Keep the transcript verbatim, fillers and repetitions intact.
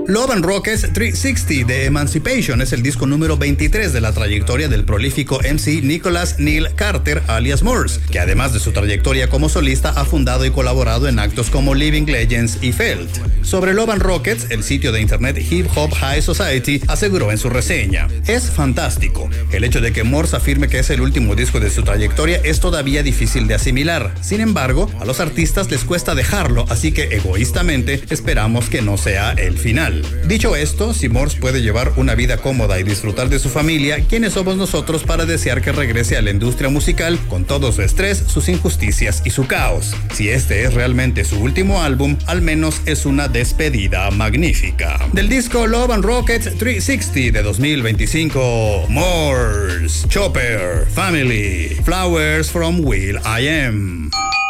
Love and Rockets trescientos sesenta de Emancipation es el disco número veintitrés de la trayectoria del prolífico M C Nicholas Neil Carter, alias Morse, que además de su trayectoria como solista ha fundado y colaborado en actos como Living Legends y Felt. Sobre Love and Rockets, el sitio de internet Hip Hop High Society aseguró en su reseña: es fantástico. El hecho de que Morse afirme que es el último disco de su trayectoria es todavía difícil de asimilar. Sin embargo, a los artistas les cuesta dejarlo, así que egoístamente esperamos que no sea el final. Dicho esto, si Morse puede llevar una vida cómoda y disfrutar de su familia, ¿quiénes somos nosotros para desear que regrese a la industria musical con todo su estrés, sus injusticias y su caos? Si este es realmente su último álbum, al menos es una despedida magnífica. Del disco Love and Rockets trescientos sesenta de dos mil veinticinco, Morse, Chopper, Family, Flowers from Will I Am.